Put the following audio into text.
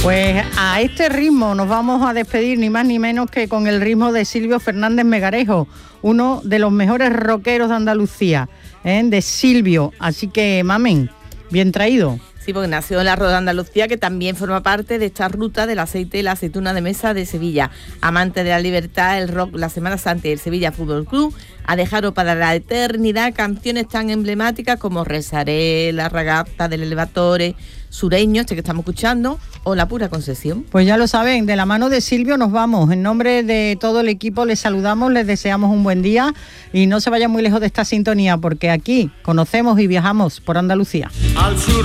Pues a este ritmo nos vamos a despedir, ni más ni menos que con el ritmo de Silvio Fernández Megarejo, uno de los mejores rockeros de Andalucía, de Silvio. Así que, mamen, bien traído. Sí, porque nació en la Rueda de Andalucía, que también forma parte de esta ruta del aceite y la aceituna de mesa de Sevilla. Amante de la libertad, el rock, la Semana Santa y el Sevilla Fútbol Club ha dejado para la eternidad canciones tan emblemáticas como Rezaré, La Ragazza del Elevatore, Sureño, este que estamos escuchando, o La Pura Concesión. Pues ya lo saben, de la mano de Silvio nos vamos. En nombre de todo el equipo les saludamos, les deseamos un buen día y no se vayan muy lejos de esta sintonía, porque aquí conocemos y viajamos por Andalucía. Al sur.